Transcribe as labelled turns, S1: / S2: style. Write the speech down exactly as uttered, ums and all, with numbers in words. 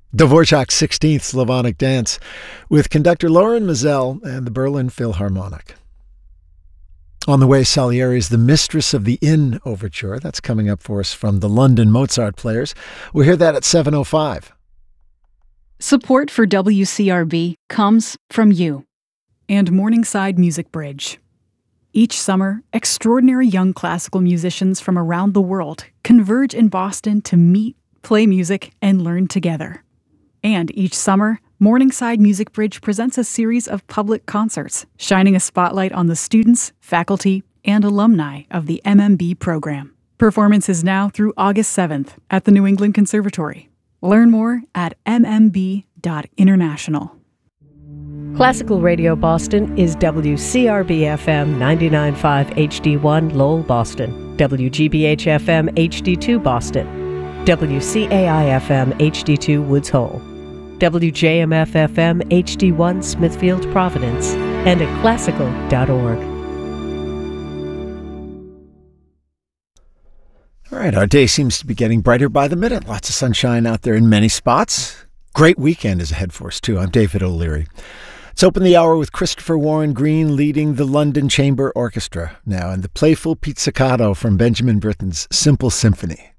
S1: Dvorak's sixteenth Slavonic Dance with conductor Lauren Mazel and the Berlin Philharmonic. On the way, Salieri's The Mistress of the Inn Overture. That's coming up for us from the London Mozart Players. We'll hear that at seven oh five.
S2: Support for W C R B comes from you and Morningside Music Bridge. Each summer, extraordinary young classical musicians from around the world converge in Boston to meet, play music, and learn together. And each summer, Morningside Music Bridge presents a series of public concerts, shining a spotlight on the students, faculty, and alumni of the M M B program. Performance is now through August seventh at the New England Conservatory. Learn more at m m b dot international.
S3: Classical Radio Boston is W C R B F M ninety-nine point five H D one Lowell, Boston, W G B H F M H D two Boston, W C A I F M H D two Woods Hole, W J M F F M H D one Smithfield, Providence, and at classical dot org.
S1: All right, our day seems to be getting brighter by the minute. Lots of sunshine out there in many spots. Great weekend is ahead for us, too. I'm David O'Leary. Let's open the hour with Christopher Warren Green leading the London Chamber Orchestra now, and the playful pizzicato from Benjamin Britten's Simple Symphony.